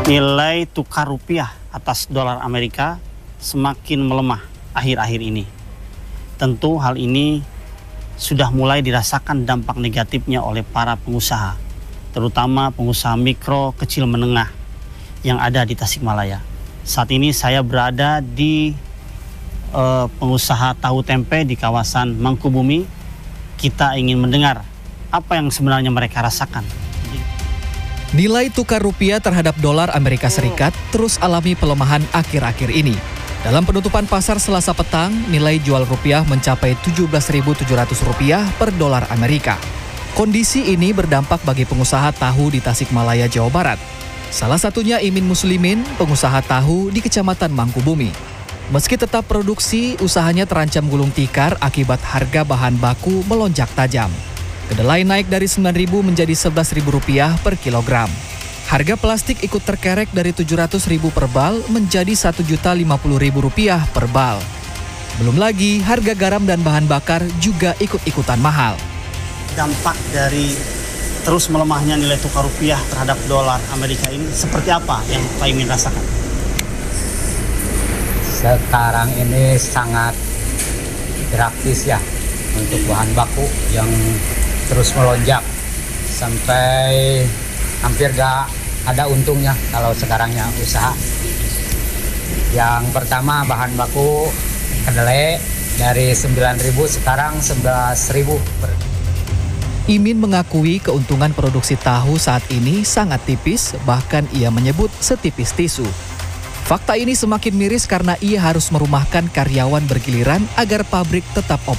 Nilai tukar rupiah atas dolar Amerika semakin melemah akhir-akhir ini. Tentu hal ini sudah mulai dirasakan dampak negatifnya oleh para pengusaha, terutama pengusaha mikro, kecil, menengah yang ada di Tasikmalaya. Saat ini saya berada di pengusaha tahu tempe di kawasan Mangkubumi. Kita ingin mendengar apa yang sebenarnya mereka rasakan. Nilai tukar rupiah terhadap dolar Amerika Serikat terus alami pelemahan akhir-akhir ini. Dalam penutupan pasar Selasa petang, nilai jual rupiah mencapai Rp17.700 per dolar Amerika. Kondisi ini berdampak bagi pengusaha tahu di Tasikmalaya, Jawa Barat. Salah satunya Imin Muslimin, pengusaha tahu di Kecamatan Mangkubumi. Meski tetap produksi, usahanya terancam gulung tikar akibat harga bahan baku melonjak tajam. Kedelai naik dari Rp9.000 menjadi Rp11.000 per kilogram. Harga plastik ikut terkerek dari Rp700.000 per bal menjadi Rp1.050.000 per bal. Belum lagi harga garam dan bahan bakar juga ikut-ikutan mahal. Dampak dari terus melemahnya nilai tukar rupiah terhadap dolar Amerika ini seperti apa yang Pak Imin rasakan? Sekarang ini sangat drastis ya untuk bahan baku yang terus melonjak sampai hampir gak ada untungnya kalau sekarangnya usaha. Yang pertama bahan baku kedelai dari Rp9.000 sekarang Rp11.000 per. Imin mengakui keuntungan produksi tahu saat ini sangat tipis, bahkan ia menyebut setipis tisu. Fakta ini semakin miris karena ia harus merumahkan karyawan bergiliran agar pabrik tetap operasional.